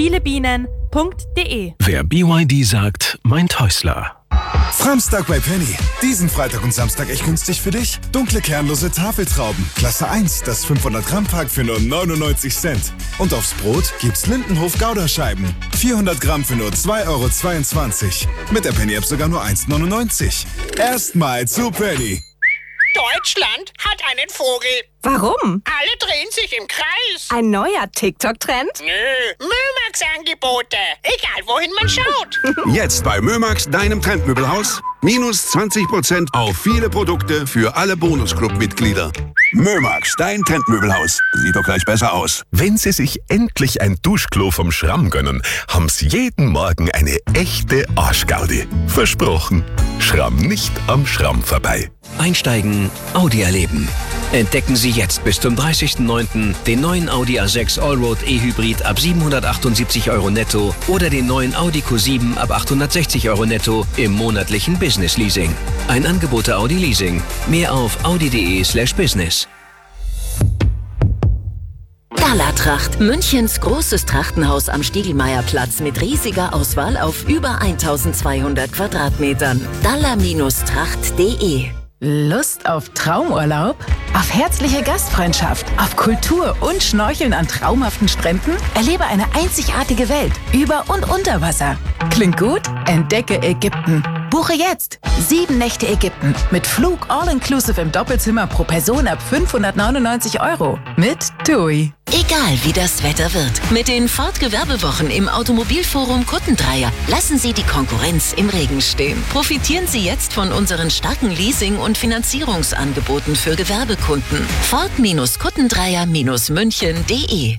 vielebienen.de. Wer BYD sagt, meint Häusler. Framstag bei Penny. Diesen Freitag und Samstag echt günstig für dich. Dunkle kernlose Tafeltrauben. Klasse 1, das 500 Gramm Pack für nur 99 Cent. Und aufs Brot gibt's Lindenhof Gouda-Scheiben. 400 Gramm für nur 2,22 €. Mit der Penny-App sogar nur 1,99 €. Erstmal zu Penny. Deutschland hat einen Vogel. Warum? Alle drehen sich im Kreis. Ein neuer TikTok-Trend? Nö, Mömax-Angebote. Egal, wohin man schaut. Jetzt bei Mömax, deinem Trendmöbelhaus. Minus 20% auf viele Produkte für alle Bonusclub-Mitglieder. Mömax, dein Trendmöbelhaus. Sieht doch gleich besser aus. Wenn Sie sich endlich ein Duschklo vom Schramm gönnen, haben Sie jeden Morgen eine echte Arschgaudi. Versprochen. Schramm nicht am Schramm vorbei. Einsteigen, Audi erleben. Entdecken Sie jetzt bis zum 30.09. den neuen Audi A6 Allroad E-Hybrid ab 778 € netto oder den neuen Audi Q7 ab 860 € netto im monatlichen Business Leasing. Ein Angebot der Audi Leasing. Mehr auf audi.de/business. Galatracht, Münchens großes Trachtenhaus am Stiegelmeierplatz mit riesiger Auswahl auf über 1200 Quadratmetern. Dalla-tracht.de. Lust auf Traumurlaub? Auf herzliche Gastfreundschaft? Auf Kultur und Schnorcheln an traumhaften Stränden? Erlebe eine einzigartige Welt über und unter Wasser. Klingt gut? Entdecke Ägypten. Buche jetzt 7 Nächte Ägypten mit Flug all-inclusive im Doppelzimmer pro Person ab 599 € mit TUI. Egal wie das Wetter wird, mit den Ford-Gewerbewochen im Automobilforum Kuttendreier lassen Sie die Konkurrenz im Regen stehen. Profitieren Sie jetzt von unseren starken Leasing- und Finanzierungsangeboten für Gewerbekunden. Ford-Kuttendreier-München.de.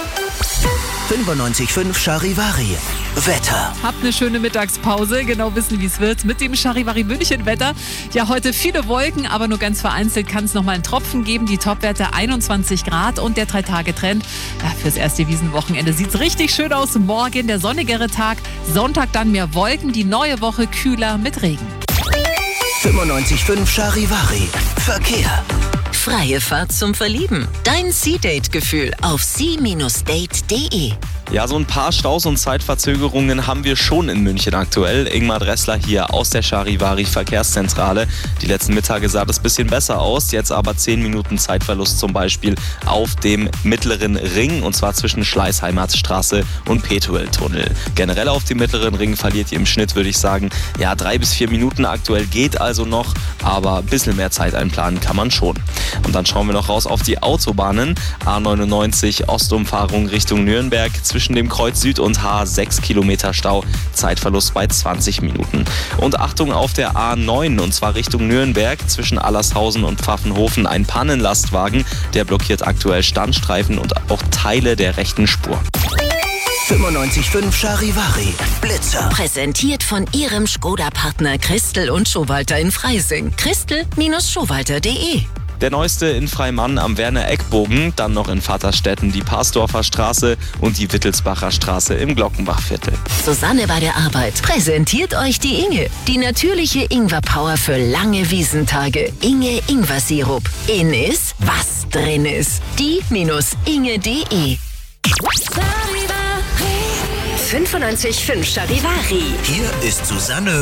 95.5 Charivari. Wetter. Habt eine schöne Mittagspause, genau wissen, wie es wird mit dem Charivari München Wetter. Ja, heute viele Wolken, aber nur ganz vereinzelt kann es nochmal einen Tropfen geben. Die Topwerte 21 Grad und der 3-Tage-Trend. Ja, fürs erste Wiesenwochenende sieht es richtig schön aus. Morgen der sonnigere Tag, Sonntag dann mehr Wolken, die neue Woche kühler mit Regen. 95.5 Charivari. Verkehr. Freie Fahrt zum Verlieben. Dein Sea-Date-Gefühl auf sea-date.de. Ja, so ein paar Staus und Zeitverzögerungen haben wir schon in München aktuell. Ingmar Dressler hier aus der Charivari Verkehrszentrale. Die letzten Mittage sah das ein bisschen besser aus, jetzt aber 10 Minuten Zeitverlust zum Beispiel auf dem mittleren Ring, und zwar zwischen Schleißheimatstraße und Petueltunnel. Generell auf dem mittleren Ring verliert ihr im Schnitt, würde ich sagen, ja 3 bis 4 Minuten aktuell geht also noch, aber ein bisschen mehr Zeit einplanen kann man schon. Und dann schauen wir noch raus auf die Autobahnen. A99 Ostumfahrung Richtung Nürnberg, zwischen dem Kreuz Süd und H 6 Kilometer Stau, Zeitverlust bei 20 Minuten. Und Achtung auf der A9, und zwar Richtung Nürnberg, zwischen Allershausen und Pfaffenhofen ein Pannenlastwagen, der blockiert aktuell Standstreifen und auch Teile der rechten Spur. 95.5 Charivari. Blitzer. Präsentiert von Ihrem Skoda-Partner Christel und Schowalter in Freising. Christel-Schowalter.de. Der neueste in Freimann am Werner-Eckbogen, dann noch in Vaterstetten die Parsdorfer Straße und die Wittelsbacher Straße im Glockenbachviertel. Susanne bei der Arbeit präsentiert euch die Inge. Die natürliche Ingwer-Power für lange Wiesentage. Inge Ingwer-Sirup. In ist, was drin ist. Die-inge.de. 95.5 Charivari. Hier ist Susanne